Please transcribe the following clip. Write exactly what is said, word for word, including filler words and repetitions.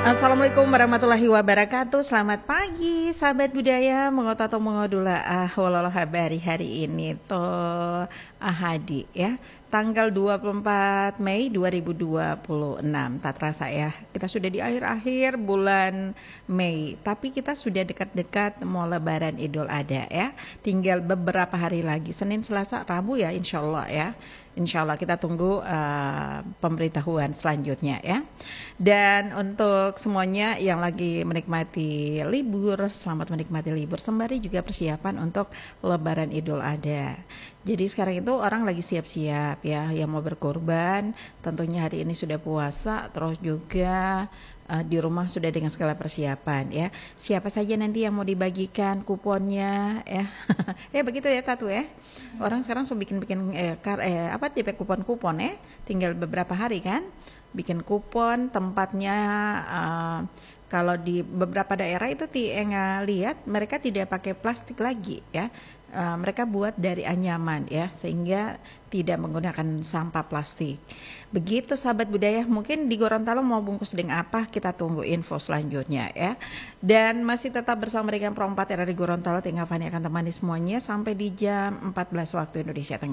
Assalamualaikum warahmatullahi wabarakatuh. Selamat pagi sahabat budaya mengoto atau mengodula ah walau habari hari ini toh ahadi ya tanggal dua puluh empat Mei dua ribu dua puluh enam. Tak terasa ya kita sudah di akhir-akhir bulan Mei, tapi kita sudah dekat-dekat mau lebaran Idul Adha ya. Tinggal beberapa hari lagi, Senin, Selasa, Rabu ya insya Allah ya. Insya Allah kita tunggu uh, pemberitahuan selanjutnya ya. Dan untuk semuanya yang lagi menikmati libur, selamat menikmati libur sembari juga persiapan untuk Lebaran Idul Adha. Jadi sekarang itu orang lagi siap-siap ya, yang mau berkorban. Tentunya hari ini sudah puasa, terus juga uh, di rumah sudah dengan segala persiapan ya. Siapa saja nanti yang mau dibagikan kuponnya ya. Ya begitu ya Tatu ya. Orang sekarang sudah bikin-bikin eh, kar, eh, apa D P kupon-kupon ya. Tinggal beberapa hari kan. Bikin kupon tempatnya uh, kalau di beberapa daerah itu Tienga lihat mereka tidak pakai plastik lagi ya. Uh, mereka buat dari anyaman ya, sehingga tidak menggunakan sampah plastik. Begitu sahabat budaya, mungkin di Gorontalo mau bungkus dengan apa, kita tunggu info selanjutnya ya. Dan masih tetap bersama dengan Pro empat R R I Gorontalo, tinggal Fani akan temani semuanya sampai di jam empat belas waktu Indonesia Tengah.